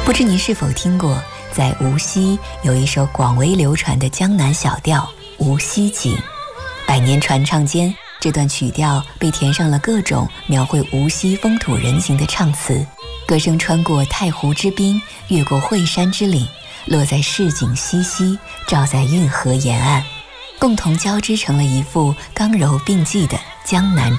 不知您是否听过，在无锡有一首广为流传的江南小调《无锡景》，百年传唱间，这段曲调被填上了各种描绘无锡风土人情的唱词，歌声穿过太湖之滨，越过惠山之岭，落在市井西溪，照在运河沿岸，共同交织成了一幅刚柔并济的江南